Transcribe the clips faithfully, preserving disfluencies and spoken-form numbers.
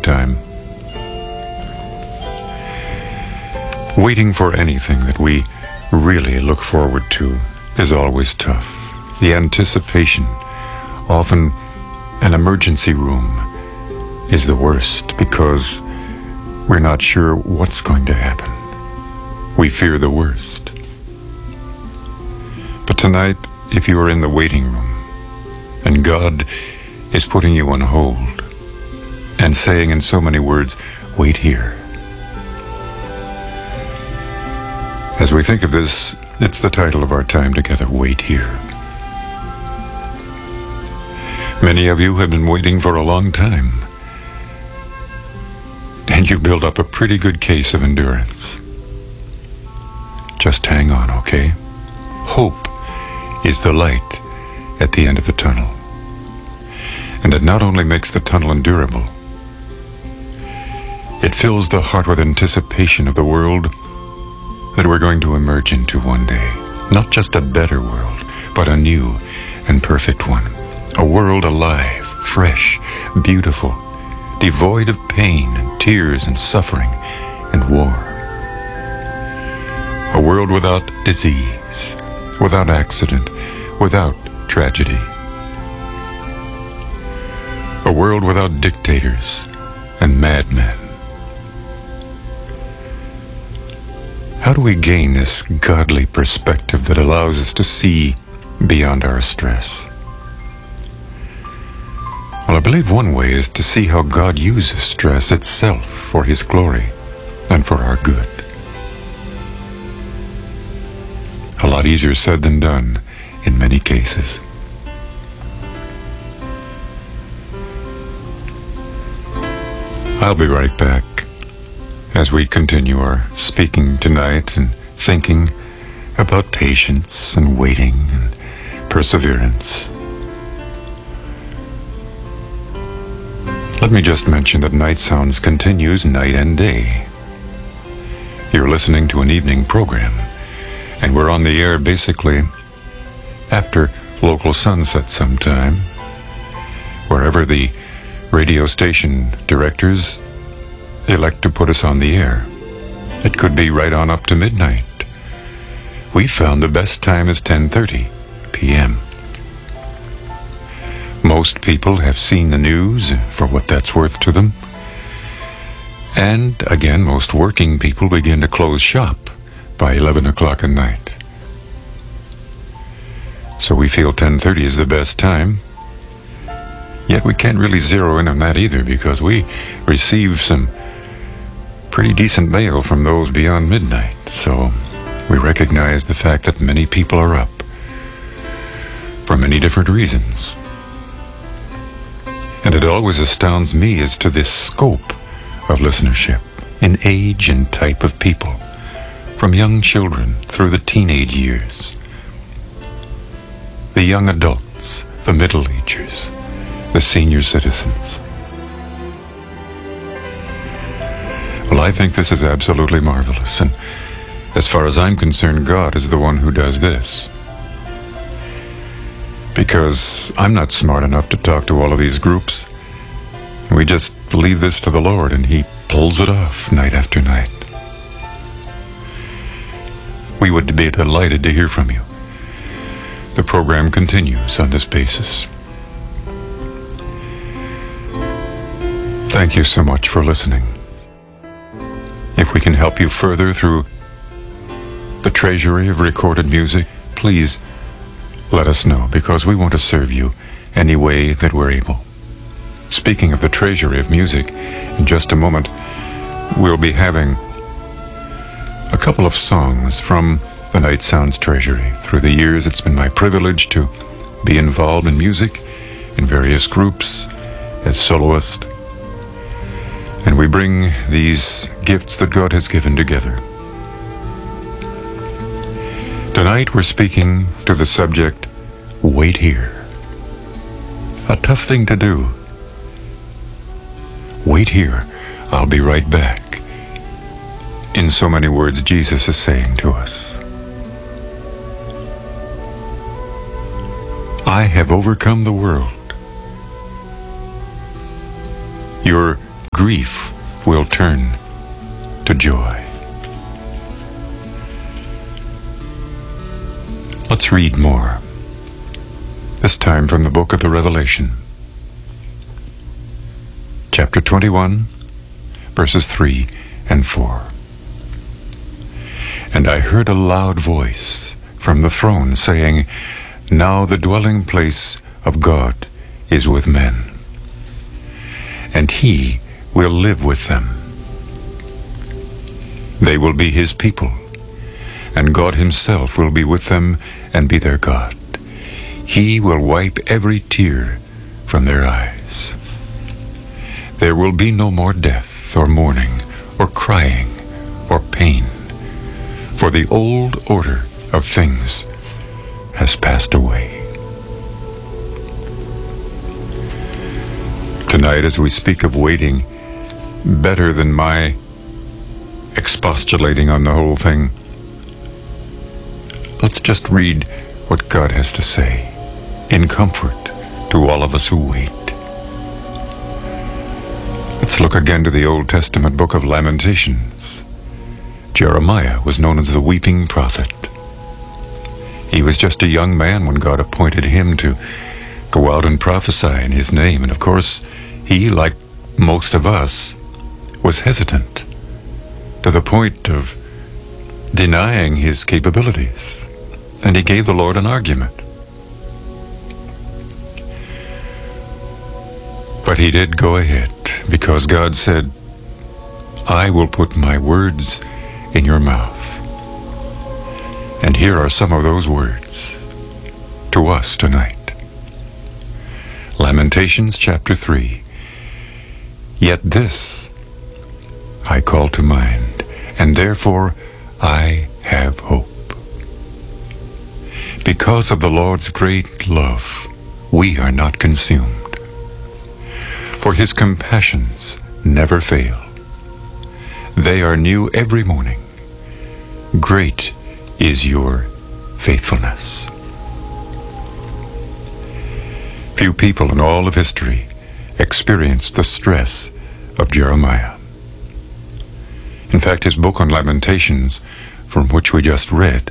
time. Waiting for anything that we really look forward to is always tough. The anticipation, often an emergency room, is the worst because we're not sure what's going to happen. We fear the worst. But tonight, if you are in the waiting room and God is putting you on hold and saying in so many words, wait here. As we think of this, it's the title of our time together, Wait Here. Many of you have been waiting for a long time, and you build up a pretty good case of endurance. Just hang on, okay? Hope is the light at the end of the tunnel. And it not only makes the tunnel endurable, it fills the heart with anticipation of the world that we're going to emerge into one day. Not just a better world, but a new and perfect one. A world alive, fresh, beautiful, devoid of pain and tears and suffering and war. A world without disease, without accident, without tragedy. A world without dictators and madmen. How do we gain this godly perspective that allows us to see beyond our stress? Well, I believe one way is to see how God uses stress itself for His glory and for our good. A lot easier said than done in many cases. I'll be right back as we continue our speaking tonight and thinking about patience and waiting and perseverance. Let me just mention that Night Sounds continues night and day. You're listening to an evening program, and we're on the air basically after local sunset sometime, wherever the radio station directors elect to put us on the air. It could be right on up to midnight. We found the best time is ten thirty p.m. Most people have seen the news, for what that's worth to them. And again, most working people begin to close shop by eleven o'clock at night. So we feel ten thirty is the best time. Yet we can't really zero in on that either, because we receive some pretty decent mail from those beyond midnight. So we recognize the fact that many people are up for many different reasons. And it always astounds me as to this scope of listenership in age and type of people, from young children through the teenage years, the young adults, the middle-agers, the senior citizens. Well, I think this is absolutely marvelous, and as far as I'm concerned, God is the one who does this. Because I'm not smart enough to talk to all of these groups. We just leave this to the Lord, and He pulls it off night after night. We would be delighted to hear from you. The program continues on this basis. Thank you so much for listening. If we can help you further through the treasury of recorded music, please let us know, because we want to serve you any way that we're able. Speaking of the treasury of music, in just a moment, we'll be having a couple of songs from the Night Sounds treasury. Through the years, it's been my privilege to be involved in music in various groups as soloist. And we bring these gifts that God has given together. Tonight we're speaking to the subject, Wait Here. A tough thing to do. Wait here, I'll be right back. In so many words, Jesus is saying to us, I have overcome the world. Your grief will turn to joy. Let's read more, this time from the book of the Revelation, chapter twenty-one, verses three and four. And I heard a loud voice from the throne saying, Now the dwelling place of God is with men, and he will live with them. They will be his people, and God himself will be with them and be their God. He will wipe every tear from their eyes. There will be no more death, or mourning, or crying, or pain, for the old order of things has passed away. Tonight, as we speak of waiting, better than my expostulating on the whole thing, let's just read what God has to say in comfort to all of us who wait. Let's look again to the Old Testament book of Lamentations. Jeremiah was known as the weeping prophet. He was just a young man when God appointed him to go out and prophesy in his name. And of course, he, like most of us, was hesitant to the point of denying his capabilities. And he gave the Lord an argument. But he did go ahead, because God said, I will put my words in your mouth. And here are some of those words to us tonight. Lamentations chapter three. Yet this I call to mind, and therefore I have hope. Because of the Lord's great love, we are not consumed, for his compassions never fail. They are new every morning. Great is your faithfulness. Few people in all of history experienced the stress of Jeremiah. In fact, his book on Lamentations, from which we just read,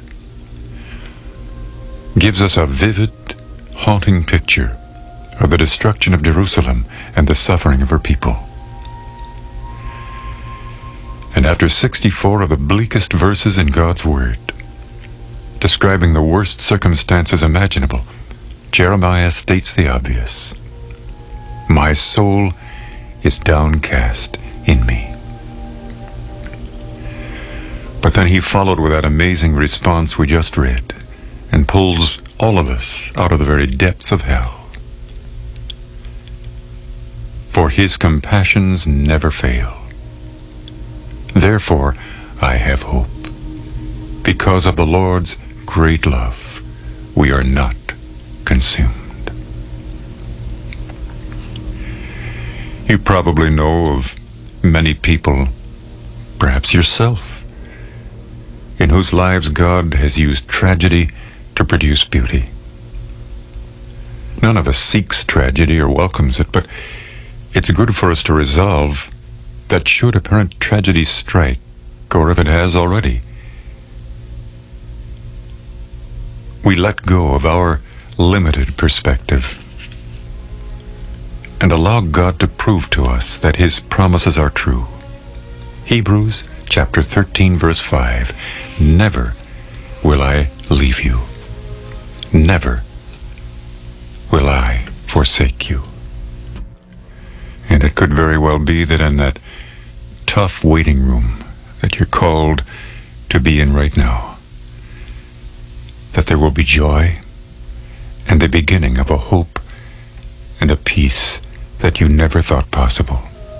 gives us a vivid, haunting picture of the destruction of Jerusalem and the suffering of her people. And after sixty-four of the bleakest verses in God's Word, describing the worst circumstances imaginable, Jeremiah states the obvious. My soul is downcast in me. But then he followed with that amazing response we just read, and pulls all of us out of the very depths of hell. For his compassions never fail. Therefore I have hope. Because of the Lord's great love, we are not consumed. You probably know of many people, perhaps yourself, in whose lives God has used tragedy to produce beauty. None of us seeks tragedy or welcomes it, but it's good for us to resolve that should apparent tragedy strike, or if it has already, we let go of our limited perspective and allow God to prove to us that his promises are true. Hebrews chapter thirteen, verse five, never will I leave you. Never will I forsake you. And it could very well be that in that tough waiting room that you're called to be in right now, that there will be joy and the beginning of a hope and a peace that you never thought possible.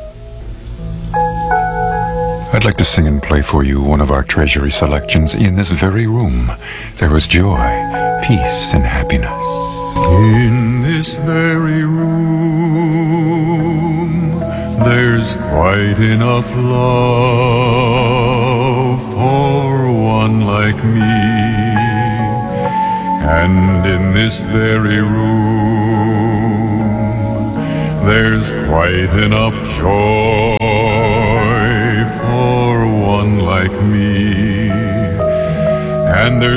I'd like to sing and play for you one of our treasury selections. In this very room, there is joy, peace, and happiness. In this very room, there's quite enough love for one like me. And in this very room, there's quite enough joy me. And there's